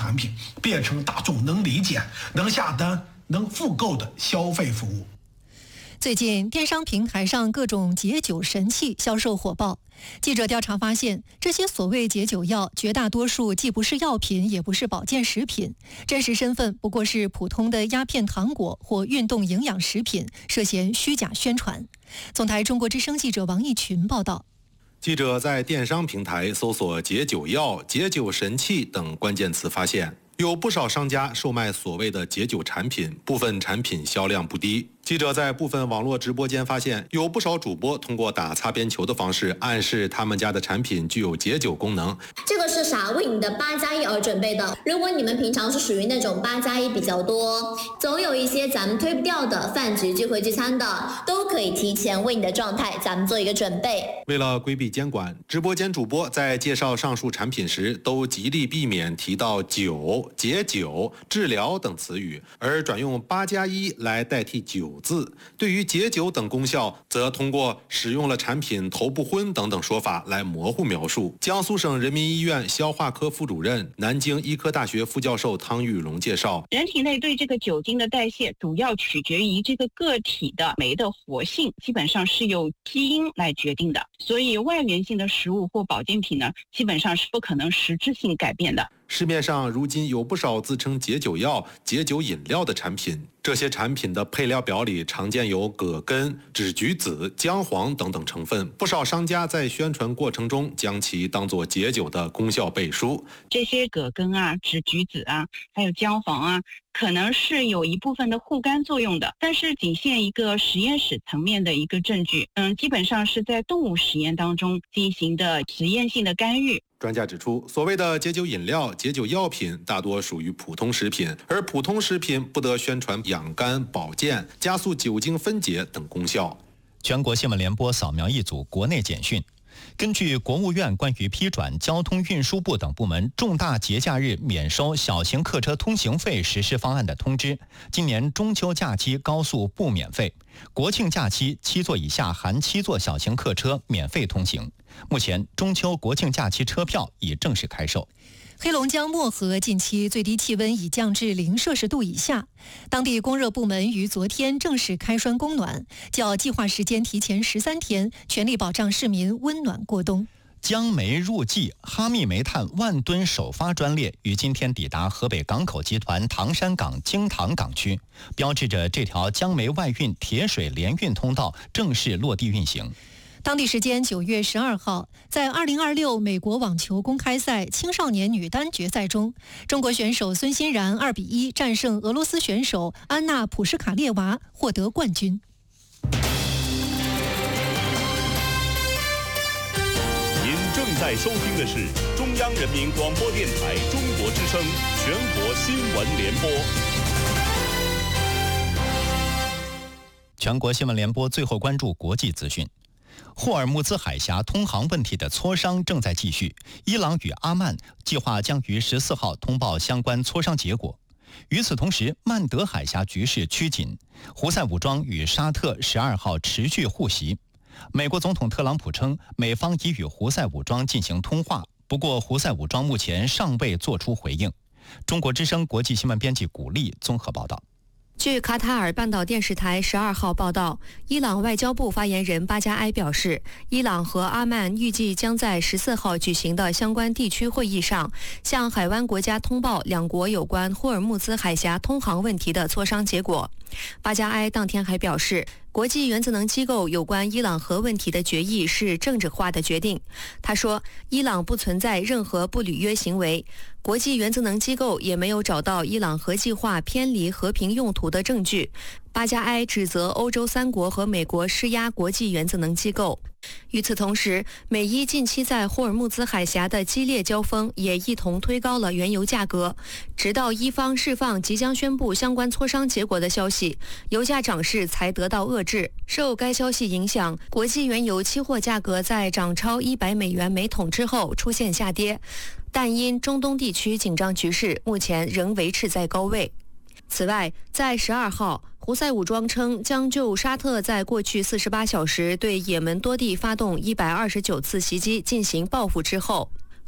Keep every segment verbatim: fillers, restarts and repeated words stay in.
产品，变成大众能理解、能下单、能复购的消费服务。 最近，电商平台上各种解酒神器销售火爆。记者调查发现，这些所谓解酒药，绝大多数既不是药品，也不是保健食品，真实身份不过是普通的鸦片糖果或运动营养食品，涉嫌虚假宣传。总台中国之声记者王义群报道。 记者在电商平台搜索解酒药、解酒神器等关键词，发现有不少商家售卖所谓的解酒产品，部分产品销量不低。记者在部分网络直播间发现，有不少主播通过打擦边球的方式暗示他们家的产品具有解酒功能。 这个是啥？为你的八加一而准备的。如果你们平常是属于那种八加一比较多，总有一些咱们推不掉的饭局聚会聚餐的，都可以提前为你的状态咱们做一个准备。 为了规避监管，直播间主播在介绍上述产品时，都极力避免提到酒、解酒、治疗等词语，而转用八加一来代替酒字。对于解酒等功效，则通过使用了产品头不昏等等说法来模糊描述。江苏省人民医院消化科副主任、南京医科大学副教授汤玉龙介绍， 人体内对这个酒精的代谢主要取决于这个个体的酶的活性，基本上是由基因来决定的，所以外源性的食物或保健品呢，基本上是不可能实质性改变的。 市面上如今有不少自称解酒药、解酒饮料的产品，这些产品的配料表里常见有葛根、枳橘子、姜黄等等成分，不少商家在宣传过程中将其当作解酒的功效背书。 这些葛根啊、枳橘子啊，还有姜黄啊，可能是有一部分的护肝作用的，但是仅限一个实验室层面的一个证据，嗯，基本上是在动物实验当中进行的实验性的干预。 专家指出，所谓的解酒饮料、解酒药品大多属于普通食品，而普通食品不得宣传养肝、保健、加速酒精分解等功效。 全国新闻联播扫描一组国内简讯。根据国务院关于批转交通运输部等部门重大节假日免收小型客车通行费实施方案的通知，今年中秋假期高速不免费，国庆假期七座以下含七座小型客车免费通行。目前中秋国庆假期车票已正式开售。 黑龙江漠河近期最低气温已降至零摄氏度以下，当地供热部门于昨天正式开栓供暖，较计划时间提前十三天，全力保障市民温暖过冬。 江煤入季，哈密煤炭万吨首发专列于今天抵达河北港口集团唐山港京塘港区，标志着这条江煤外运铁水联运通道正式落地运行。 当地时间九月十二号，在二零二六美国网球公开赛青少年女单决赛中，中国选手孙欣然二比一战胜俄罗斯选手安娜普什卡列娃，获得冠军。 您正在收听的是中央人民广播电台中国之声全国新闻联播。 全国新闻联播最后关注国际资讯。霍尔木兹海峡通航问题的磋商正在继续，伊朗与阿曼计划将于十四号通报相关磋商结果。与此同时，曼德海峡局势趋紧，胡塞武装与沙特十二号持续互袭。美国总统特朗普称，美方已与胡塞武装进行通话，不过胡塞武装目前尚未作出回应。中国之声国际新闻编辑古丽综合报道。 据卡塔尔半岛电视台十二号报道，伊朗外交部发言人巴加埃表示，伊朗和阿曼预计将在十四号举行的相关地区会议上，向海湾国家通报两国有关霍尔木兹海峡通航问题的磋商结果。巴加埃当天还表示，国际原子能机构有关伊朗核问题的决议是政治化的决定。他说，伊朗不存在任何不履约行为，国际原子能机构也没有找到伊朗核计划偏离和平用途的证据。巴加埃指责欧洲三国和美国施压国际原子能机构。与此同时，美伊近期在霍尔木兹海峡的激烈交锋也一同推高了原油价格，直到伊方释放即将宣布相关磋商结果的消息，油价涨势才得到遏制。受该消息影响，国际原油期货价格在涨超一百美元每桶之后出现下跌，但因中东地区紧张局势，目前仍维持在高位。此外，在十二号，胡塞武装称将就沙特在过去四十八小时对也门多地发动一百二十九次袭击进行报复之后，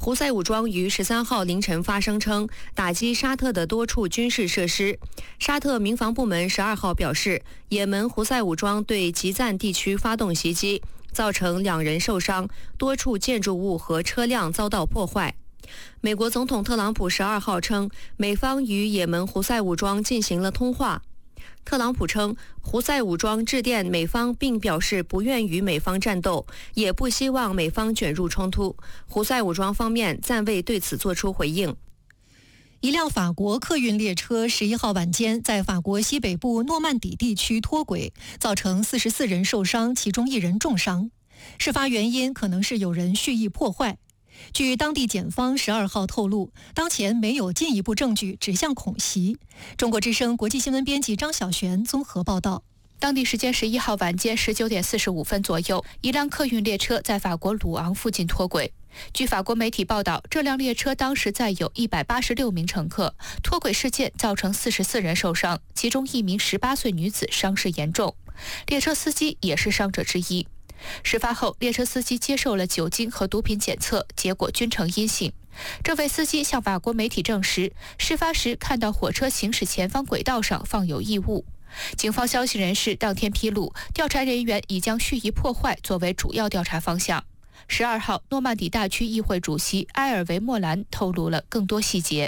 胡塞武装于十三号凌晨发声称，打击沙特的多处军事设施。沙特民防部门十二号表示，也门胡塞武装对吉赞地区发动袭击，造成两人受伤，多处建筑物和车辆遭到破坏。美国总统特朗普十二号称，美方与也门胡塞武装进行了通话。特朗普称，胡塞武装致电美方，并表示不愿与美方战斗，也不希望美方卷入冲突。胡塞武装方面暂未对此作出回应。 一辆法国客运列车十一号晚间在法国西北部诺曼底地区脱轨，造成四十四人受伤，其中一人重伤。事发原因可能是有人蓄意破坏。据当地检方十二号透露，当前没有进一步证据指向恐袭。中国之声国际新闻编辑张小璇综合报道。 当地时间十一号晚间十九点四十五分左右，一辆客运列车在法国鲁昂附近脱轨。据法国媒体报道，这辆列车当时载有一百八十六名乘客，脱轨事件造成四十四人受伤，其中一名十八岁女子伤势严重，列车司机也是伤者之一。事发后，列车司机接受了酒精和毒品检测，结果均呈阴性。这位司机向法国媒体证实，事发时看到火车行驶前方轨道上放有异物。警方消息人士当天披露，调查人员已将蓄意破坏作为主要调查方向。十二号，诺曼底大区议会主席埃尔维莫兰透露了更多细节。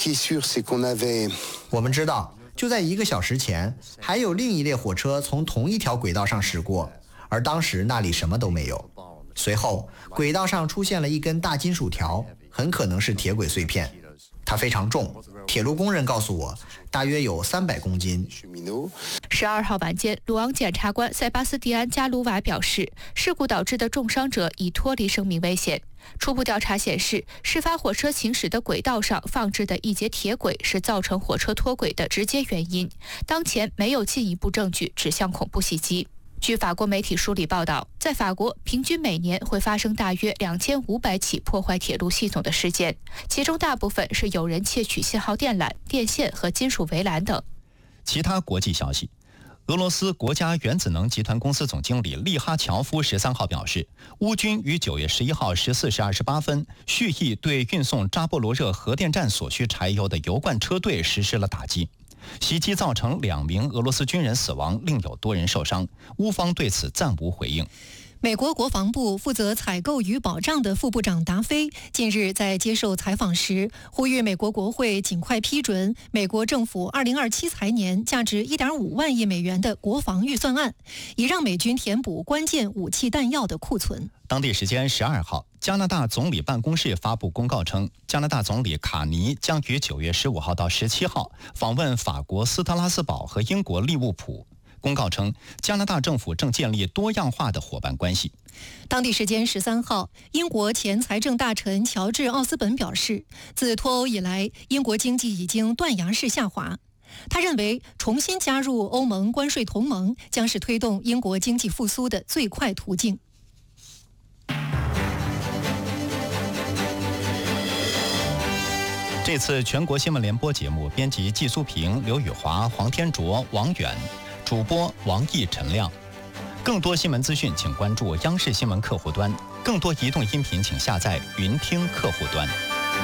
我们知道，就在一个小时前，还有另一列火车从同一条轨道上驶过。而当时那里什么都没有。随后，轨道上出现了一根大金属条，很可能是铁轨碎片，它非常重。铁路工人告诉我，大约有三百公斤。 十二号晚间，鲁昂检察官塞巴斯蒂安·加卢瓦表示，事故导致的重伤者已脱离生命危险。初步调查显示，事发火车行驶的轨道上放置的一节铁轨是造成火车脱轨的直接原因。当前没有进一步证据指向恐怖袭击。据法国媒体梳理报道，在法国平均每年会发生大约两千五百起破坏铁路系统的事件，其中大部分是有人窃取信号电缆、电线和金属围栏等。 其他国际消息，俄罗斯国家原子能集团公司总经理利哈乔夫十三号表示，乌军于九月十一号十四时二十八分蓄意对运送扎波罗热核电站所需柴油的油罐车队实施了打击。袭击造成两名俄罗斯军人死亡，另有多人受伤。乌方对此暂无回应。 美国国防部负责采购与保障的副部长达菲近日在接受采访时，呼吁美国国会尽快批准美国政府二零二七财年价值一点五万亿美元的国防预算案，以让美军填补关键武器弹药的库存。 当地时间十二号，加拿大总理办公室发布公告称，加拿大总理卡尼将于九月十五号到十七号访问法国斯特拉斯堡和英国利物浦。公告称，加拿大政府正建立多样化的伙伴关系。 当地时间十三号，英国前财政大臣乔治·奥斯本表示，自脱欧以来，英国经济已经断崖式下滑。他认为，重新加入欧盟关税同盟将是推动英国经济复苏的最快途径。 这次全国新闻联播节目编辑季苏平、刘宇华、黄天卓、王远，主播王毅、陈亮。更多新闻资讯，请关注央视新闻客户端；更多移动音频，请下载云听客户端。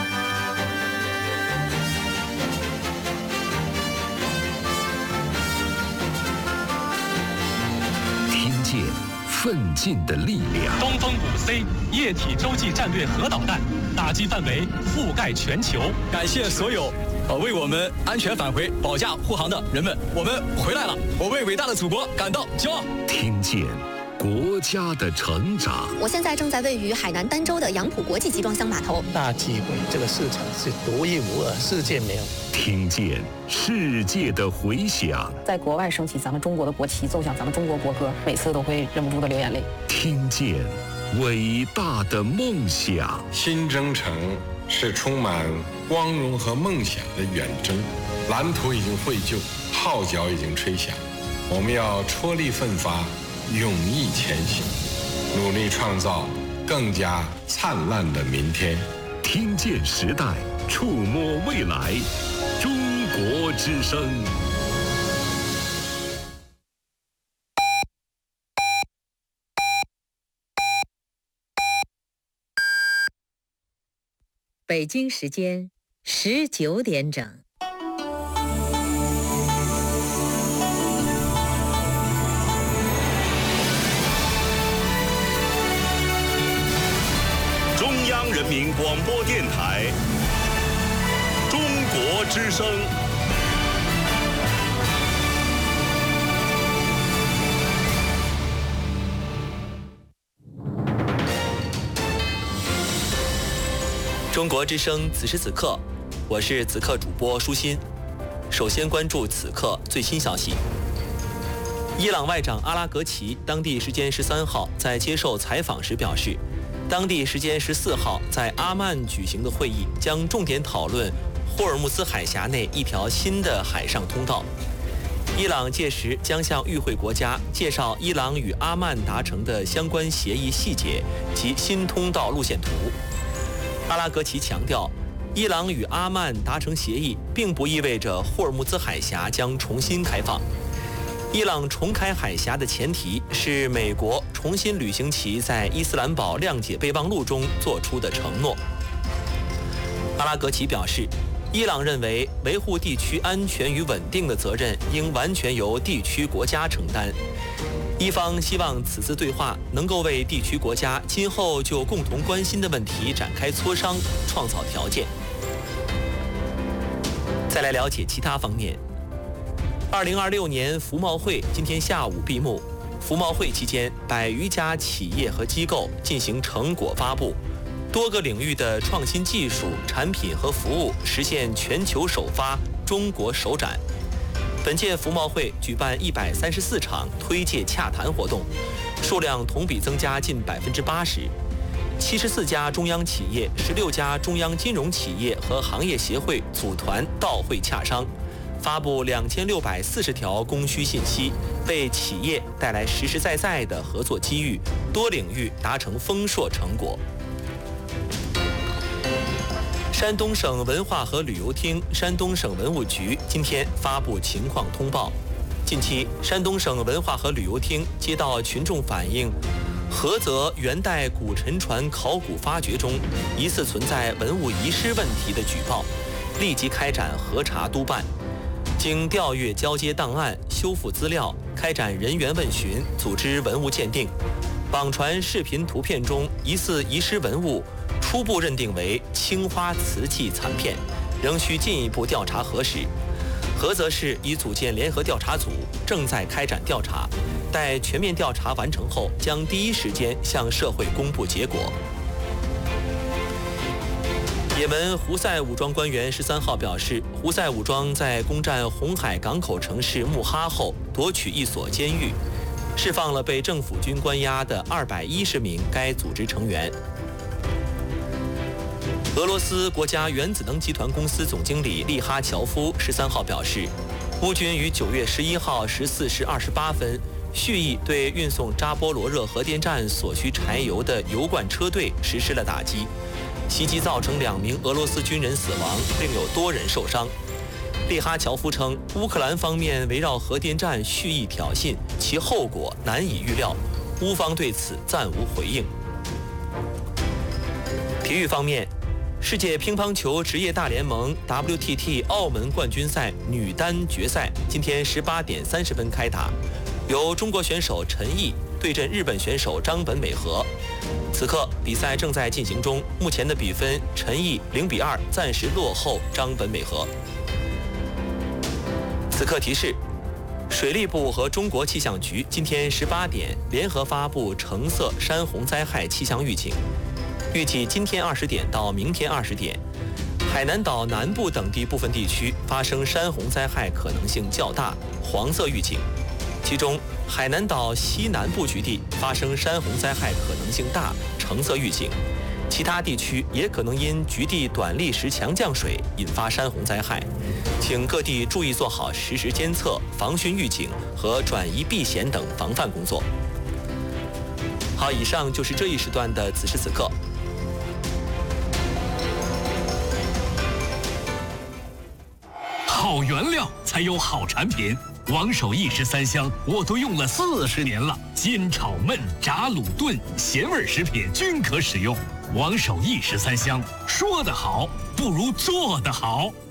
听见奋进的力量。 东风五 C 液体洲际战略核导弹，打击范围覆盖全球。 感谢所有呃为我们安全返回保驾护航的人们，我们回来了，我为伟大的祖国感到骄傲。 听见国家的成长。 我现在正在位于海南儋州的杨浦国际集装箱码头。 大机会，这个市场是独一无二，世界没有。 听见世界的回响。 在国外升起咱们中国的国旗，奏响咱们中国国歌，每次都会忍不住的流眼泪。 听见伟大的梦想。 新征程是充满光荣和梦想的远征，蓝图已经绘就，号角已经吹响，我们要踔厉奋发，勇毅前行，努力创造更加灿烂的明天。 听见时代，触摸未来，中国之声。 北京时间十九点整。 中央人民广播电台中国之声。 中国之声，此时此刻，我是此刻主播舒心。首先关注此刻最新消息。伊朗外长阿拉格齐当地时间十三号在接受采访时表示，当地时间十四号在阿曼举行的会议将重点讨论霍尔木兹海峡内一条新的海上通道。伊朗届时将向与会国家介绍伊朗与阿曼达成的相关协议细节及新通道路线图。阿拉格齐强调，伊朗与阿曼达成协议，并不意味着霍尔木兹海峡将重新开放。伊朗重开海峡的前提是美国重新履行其在伊斯兰堡谅解备忘录中作出的承诺。阿拉格齐表示，伊朗认为维护地区安全与稳定的责任应完全由地区国家承担。伊方希望此次对话能够为地区国家今后就共同关心的问题展开磋商创造条件。再来了解其他方面。二零二六年服贸会今天下午闭幕。服贸会期间，百余家企业和机构进行成果发布，多个领域的创新技术、产品和服务实现全球首发、中国首展。本届服贸会举办一百三十四场推介洽谈活动，数量同比增加近百分之八十。七十四家中央企业、十六家中央金融企业和行业协会组团到会洽商，发布两千六百四十条供需信息，为企业带来实实在在的合作机遇，多领域达成丰硕成果。山东省文化和旅游厅、山东省文物局今天发布情况通报。近期，山东省文化和旅游厅接到群众反映，菏泽元代古沉船考古发掘中疑似存在文物遗失问题的举报，立即开展核查督办。经调阅交接档案、修复资料，开展人员问询，组织文物鉴定。网传视频图片中疑似遗失文物，初步认定为青花瓷器残片，仍需进一步调查核实。菏泽市已组建联合调查组，正在开展调查，待全面调查完成后，将第一时间向社会公布结果。也门胡塞武装官员十三号表示，胡塞武装在攻占红海港口城市穆哈后，夺取一所监狱，释放了被政府军关押的二百一十名该组织成员。俄罗斯国家原子能集团公司总经理利哈乔夫十三号表示，乌军于九月十一号十四时二十八分蓄意对运送扎波罗热核电站所需柴油的油罐车队实施了打击，袭击造成两名俄罗斯军人死亡，另有多人受伤。利哈乔夫称，乌克兰方面围绕核电站蓄意挑衅，其后果难以预料，乌方对此暂无回应。体育方面，世界乒乓球职业大联盟 W T T 澳门冠军赛女单决赛今天十八点三十分开打，由中国选手陈毅对阵日本选手张本美和。此刻比赛正在进行中，目前的比分陈毅零比二暂时落后张本美和。此刻提示，水利部和中国气象局今天十八点联合发布橙色山洪灾害气象预警。预计今天二十点到明天二十点，海南岛南部等地部分地区发生山洪灾害可能性较大，黄色预警。其中，海南岛西南部局地发生山洪灾害可能性大，橙色预警。其他地区也可能因局地短历时强降水引发山洪灾害，请各地注意做好实时监测、防汛预警和转移避险等防范工作。好，以上就是这一时段的此时此刻。 好原料才有好产品，王守一石三香我都用了四十年了，煎炒焖炸卤炖咸味食品均可使用。 王守一十三香，说得好不如做得好。